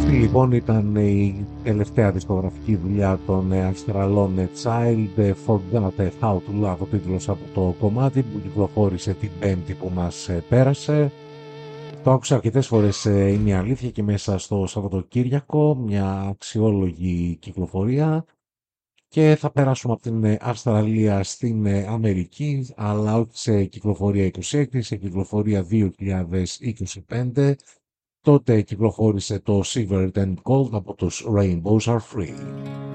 Αυτή λοιπόν ήταν η τελευταία δισκογραφική δουλειά των Αυστραλών Child, Forgot How to Love, ο τίτλος από το κομμάτι που κυκλοφόρησε την Πέμπτη που μας πέρασε. Το άκουσα αρκετές φορές, είναι η αλήθεια, και μέσα στο Σαββατοκύριακο, μια αξιόλογη κυκλοφορία. Και θα περάσουμε από την Αυστραλία στην Αμερική, αλλά όχι σε κυκλοφορία 26, σε κυκλοφορία 2025. Τότε κυκλοφόρησε το Silver and Gold από τους Rainbows Are Free.